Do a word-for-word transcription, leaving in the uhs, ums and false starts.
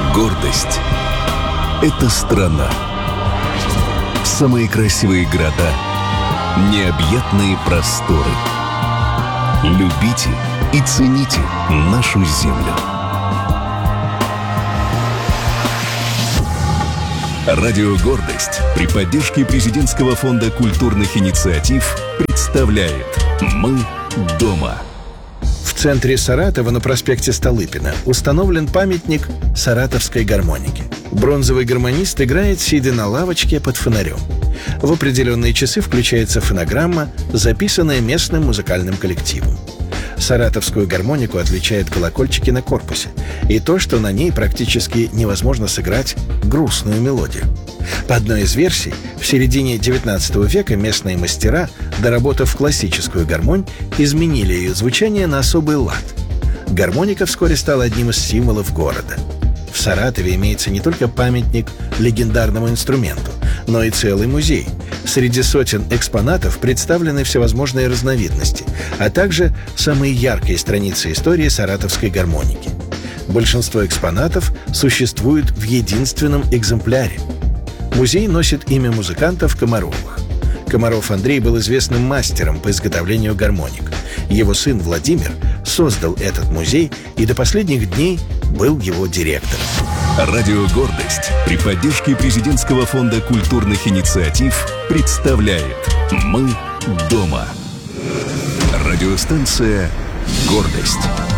Гордость — это страна. Самые красивые города, необъятные просторы. Любите и цените нашу землю. Радио «Гордость» при поддержке Президентского фонда культурных инициатив представляет «Мы дома». В центре Саратова на проспекте Столыпина установлен памятник саратовской гармонике. Бронзовый гармонист играет, сидя на лавочке под фонарем. В определенные часы включается фонограмма, записанная местным музыкальным коллективом. Саратовскую гармонику отличают колокольчики на корпусе и то, что на ней практически невозможно сыграть грустную мелодию. По одной из версий, в середине девятнадцатого века местные мастера, доработав классическую гармонь, изменили ее звучание на особый лад. Гармоника вскоре стала одним из символов города. В Саратове имеется не только памятник легендарному инструменту, но и целый музей. Среди сотен экспонатов представлены всевозможные разновидности, а также самые яркие страницы истории саратовской гармоники. Большинство экспонатов существует в единственном экземпляре. Музей носит имя музыкантов Комаровых. Комаров Андрей был известным мастером по изготовлению гармоник. Его сын Владимир создал этот музей и до последних дней был его директором. Радио «Гордость» при поддержке Президентского фонда культурных инициатив представляет «Мы дома». Радиостанция «Гордость».